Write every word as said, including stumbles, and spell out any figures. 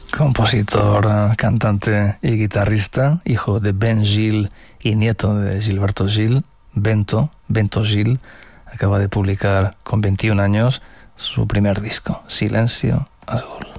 Compositor, cantante y guitarrista, hijo de Ben Gil y nieto de Gilberto Gil, Bento, Bento Gil, acaba de publicar con veintiún años su primer disco, Silencio Azul.